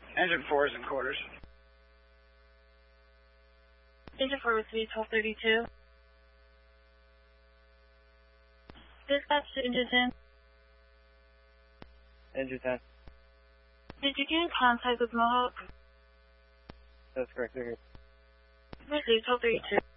Engine 4 is in quarters. Engine 4 with 1232. Dispatch to Engine 10. Engine 10. Did you get in contact with Mohawk? That's correct, they're here. Received 1232.